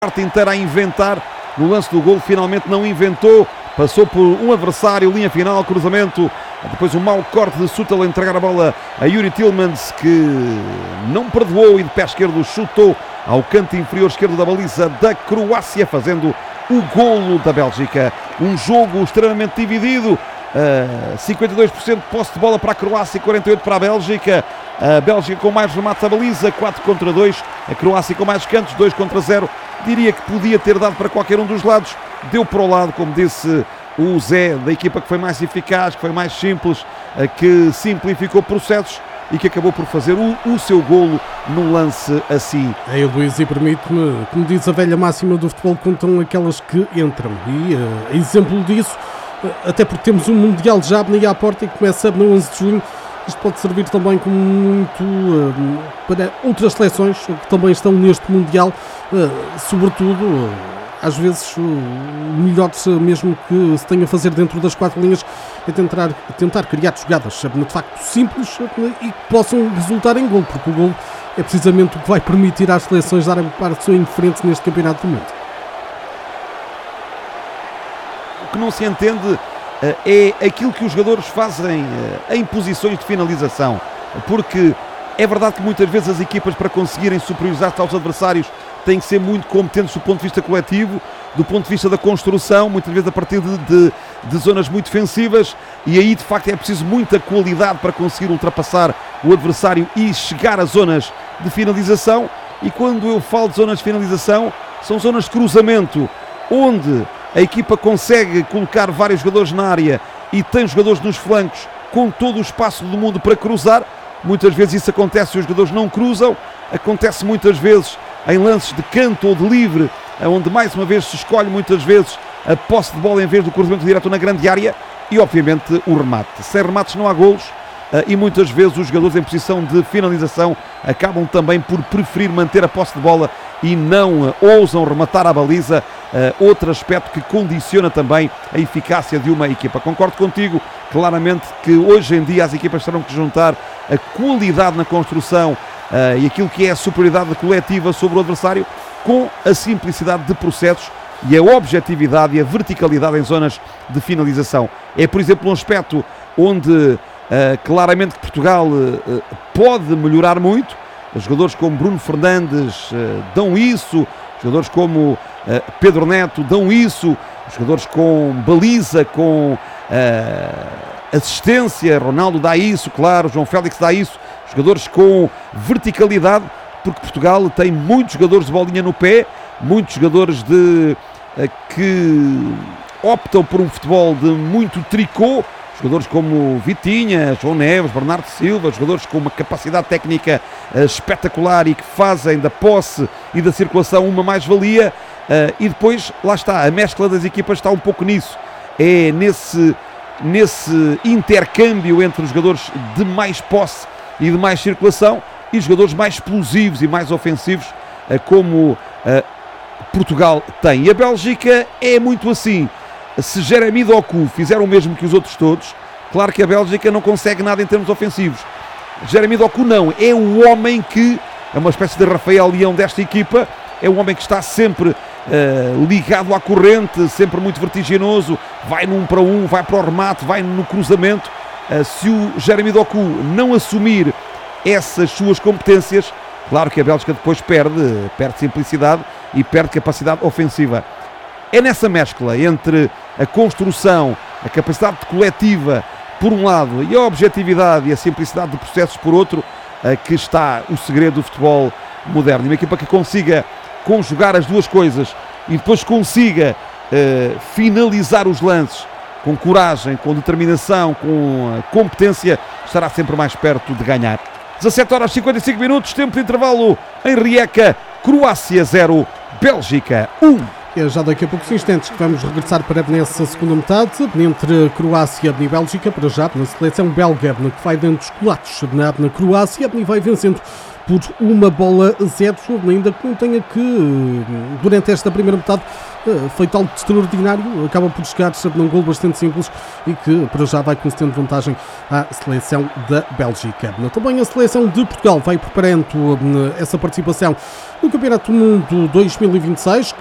parte inteira a inventar. No lance do gol finalmente não inventou, passou por um adversário, linha final, cruzamento, depois um mau corte de Süttel a entregar a bola a Yuri Tillmans, que não perdoou e de pé esquerdo chutou ao canto inferior esquerdo da baliza da Croácia, fazendo o golo da Bélgica. Um jogo extremamente dividido, 52% de posse de bola para a Croácia e 48% para a Bélgica. A Bélgica com mais remates à baliza, 4-2, a Croácia com mais cantos, 2-0. Diria que podia ter dado para qualquer um dos lados, deu para o lado, como disse o Zé, da equipa que foi mais eficaz, que foi mais simples, que simplificou processos e que acabou por fazer o seu golo num lance assim. É, Luís, e permite-me, como diz a velha máxima do futebol, contam aquelas que entram. E exemplo disso, até porque temos um Mundial já à porta e começa no 11 de junho, isto pode servir também como muito para outras seleções que também estão neste Mundial, sobretudo, às vezes, o melhor mesmo que se tenha a fazer dentro das quatro linhas é tentar criar jogadas de facto simples e que possam resultar em gol, porque o gol é precisamente o que vai permitir às seleções darem passo em frente neste campeonato do mundo. O que não se entende é aquilo que os jogadores fazem em posições de finalização, porque é verdade que muitas vezes as equipas, para conseguirem superiorizar-se aos adversários, têm que ser muito competentes do ponto de vista coletivo, do ponto de vista da construção, muitas vezes a partir de zonas muito defensivas, e aí de facto é preciso muita qualidade para conseguir ultrapassar o adversário e chegar a zonas de finalização. E quando eu falo de zonas de finalização, são zonas de cruzamento, onde a equipa consegue colocar vários jogadores na área e tem jogadores nos flancos com todo o espaço do mundo para cruzar. Muitas vezes isso acontece e os jogadores não cruzam. Acontece muitas vezes em lances de canto ou de livre, onde mais uma vez se escolhe muitas vezes a posse de bola em vez do cruzamento direto na grande área e obviamente o remate. Sem remates não há golos e muitas vezes os jogadores em posição de finalização acabam também por preferir manter a posse de bola e não ousam rematar a baliza, outro aspecto que condiciona também a eficácia de uma equipa. Concordo contigo, claramente, que hoje em dia as equipas terão que juntar a qualidade na construção e aquilo que é a superioridade coletiva sobre o adversário com a simplicidade de processos e a objetividade e a verticalidade em zonas de finalização. É, por exemplo, um aspecto onde claramente que Portugal pode melhorar muito. Os jogadores como Bruno Fernandes dão isso, jogadores como Pedro Neto dão isso, jogadores com baliza, com assistência, Ronaldo dá isso, claro, João Félix dá isso, jogadores com verticalidade, porque Portugal tem muitos jogadores de bolinha no pé, muitos jogadores que optam por um futebol de muito tricô, jogadores como Vitinha, João Neves, Bernardo Silva, jogadores com uma capacidade técnica espetacular e que fazem da posse e da circulação uma mais-valia, e depois, lá está, a mescla das equipas está um pouco nisso, é nesse intercâmbio entre os jogadores de mais posse e de mais circulação e os jogadores mais explosivos e mais ofensivos, como Portugal tem. E a Bélgica é muito assim. Se Jeremy Doku fizer o mesmo que os outros todos, claro que a Bélgica não consegue nada em termos ofensivos. Jeremy Doku não, é o homem que é uma espécie de Rafael Leão desta equipa, é um homem que está sempre ligado à corrente, sempre muito vertiginoso, vai no 1 para 1, vai para o remate, vai no cruzamento. Se o Jeremy Doku não assumir essas suas competências, claro que a Bélgica depois perde simplicidade e perde capacidade ofensiva. É nessa mescla entre a construção, a capacidade coletiva por um lado e a objetividade e a simplicidade de processos por outro, que está o segredo do futebol moderno. E uma equipa que consiga conjugar as duas coisas e depois consiga finalizar os lances com coragem, com determinação, com competência, estará sempre mais perto de ganhar. 17h55, tempo de intervalo em Rijeka, Croácia 0, Bélgica 1. É já daqui a poucos instantes que vamos regressar para nessa segunda metade, entre Croácia e Bélgica, para já, na seleção belga, que vai dando chocolates na Croácia e vai vencendo por 1-0, ainda que não tenha que, durante esta primeira metade, feito algo extraordinário, acaba por chegar num gol bastante simples e que para já vai concedendo vantagem à seleção da Bélgica. Também a seleção de Portugal vai preparando essa participação No Campeonato do Mundo 2026,